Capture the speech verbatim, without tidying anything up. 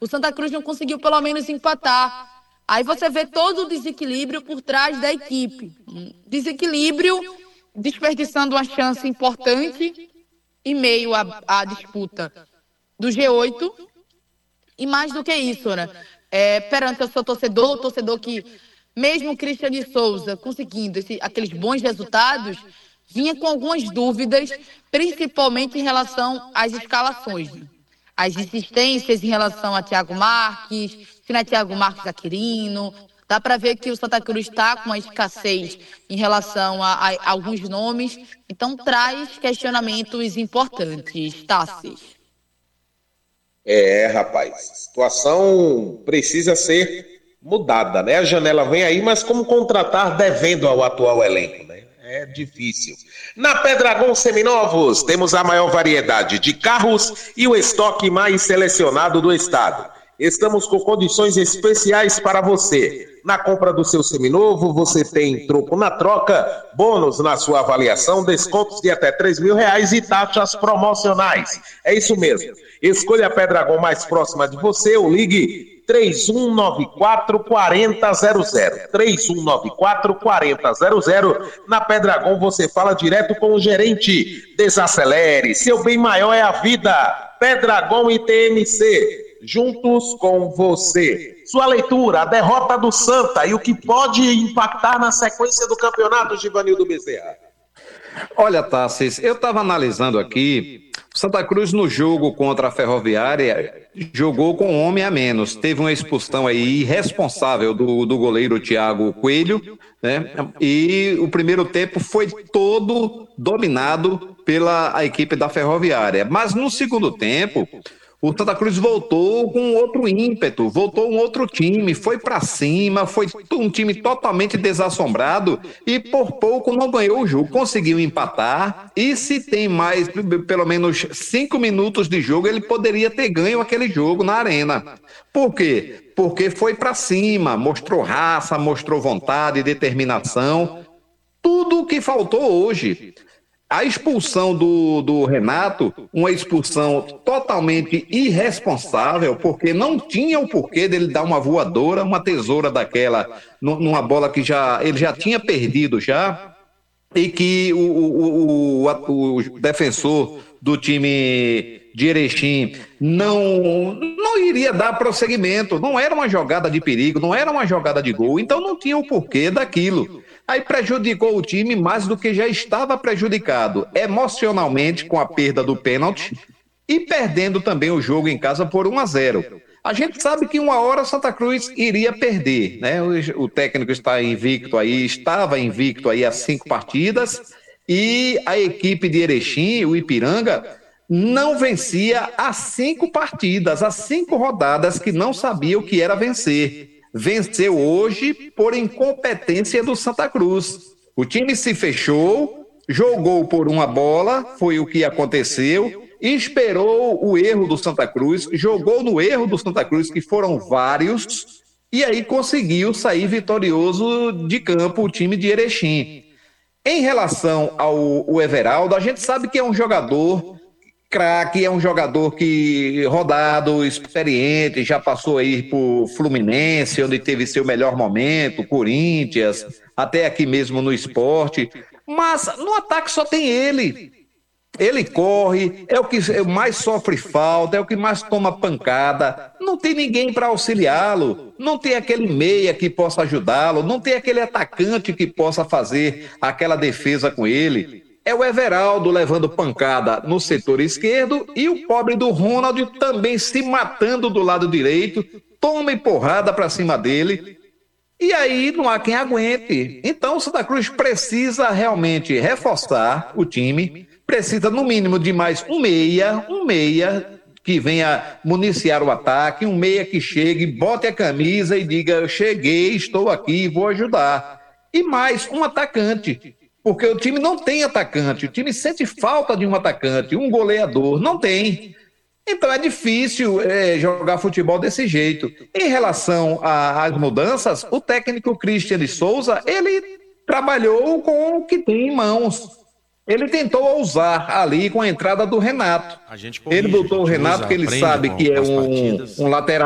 O Santa Cruz não conseguiu pelo menos empatar. Aí você vê todo o desequilíbrio por trás da equipe. Desequilíbrio, desperdiçando uma chance importante em meio à, à disputa do G oito. E mais do que isso, né? É, perante o seu torcedor, o torcedor que, mesmo o Christian de Souza conseguindo esse, aqueles bons resultados, vinha com algumas dúvidas, principalmente em relação às escalações. Né? As insistências em relação a Thiago Marques, se não é Thiago Marques Aquirino. Dá para ver que o Santa Cruz está com uma escassez em relação a, a, a alguns nomes. Então, traz questionamentos importantes, Tassis. É, rapaz, a situação precisa ser mudada, né? A janela vem aí, mas como contratar devendo ao atual elenco, né? É difícil. Na Pedragon Seminovos, temos a maior variedade de carros e o estoque mais selecionado do estado. Estamos com condições especiais para você. Na compra do seu seminovo, você tem troco na troca, bônus na sua avaliação, descontos de até três mil reais e taxas promocionais. É isso mesmo. Escolha a Pedragon mais próxima de você ou ligue três um nove quatro, quatro zero zero zero. três um nove quatro, quatro zero zero zero. Na Pedragon você fala direto com o gerente. Desacelere, seu bem maior é a vida. Pedragon e T M C. Juntos com você. Sua leitura, a derrota do Santa e o que pode impactar na sequência do campeonato, Givanildo Bezerra. Olha, Tassis, eu estava analisando aqui, Santa Cruz no jogo contra a Ferroviária jogou com um homem a menos, teve uma expulsão aí irresponsável do, do goleiro Thiago Coelho, né? E o primeiro tempo foi todo dominado pela a equipe da Ferroviária, mas no segundo tempo o Santa Cruz voltou com outro ímpeto, voltou um outro time, foi pra cima, foi um time totalmente desassombrado e por pouco não ganhou o jogo, conseguiu empatar e se tem mais, pelo menos cinco minutos de jogo, ele poderia ter ganho aquele jogo na arena. Por quê? Porque foi pra cima, mostrou raça, mostrou vontade, determinação, tudo o que faltou hoje. A expulsão do, do Renato, uma expulsão totalmente irresponsável, porque não tinha o porquê dele dar uma voadora, uma tesoura daquela, numa bola que já, ele já tinha perdido já, e que o, o, o, o defensor do time de Erechim não, não iria dar prosseguimento, não era uma jogada de perigo, não era uma jogada de gol, então não tinha o porquê daquilo. Aí prejudicou o time mais do que já estava prejudicado emocionalmente com a perda do pênalti e perdendo também o jogo em casa por um a zero. A gente sabe que uma hora Santa Cruz iria perder, né? O, o técnico está invicto aí, estava invicto aí há cinco partidas e a equipe de Erechim, o Ipiranga, não vencia há cinco partidas, há cinco rodadas que não sabia o que era vencer. Venceu hoje por incompetência do Santa Cruz. O time se fechou, jogou por uma bola, foi o que aconteceu, esperou o erro do Santa Cruz, jogou no erro do Santa Cruz, que foram vários, e aí conseguiu sair vitorioso de campo o time de Erechim. Em relação ao, ao Everaldo, a gente sabe que é um jogador craque, é um jogador que rodado, experiente, já passou aí por Fluminense, onde teve seu melhor momento, Corinthians, até aqui mesmo no Sport, mas no ataque só tem ele. Ele corre, é o que mais sofre falta, é o que mais toma pancada, não tem ninguém para auxiliá-lo, não tem aquele meia que possa ajudá-lo, não tem aquele atacante que possa fazer aquela defesa com ele. É o Everaldo levando pancada no setor esquerdo e o pobre do Ronald também se matando do lado direito, toma empurrada para cima dele e aí não há quem aguente. Então o Santa Cruz precisa realmente reforçar o time, precisa no mínimo de mais um meia, um meia que venha municiar o ataque, um meia que chegue, bote a camisa e diga: eu cheguei, estou aqui, vou ajudar. E mais um atacante. Porque o time não tem atacante, o time sente falta de um atacante, um goleador, não tem. Então é difícil é, jogar futebol desse jeito. Em relação às mudanças, o técnico Christian de Souza, ele trabalhou com o que tem em mãos. Ele tentou ousar ali com a entrada do Renato. Ele botou o Renato, que ele sabe que é um, um lateral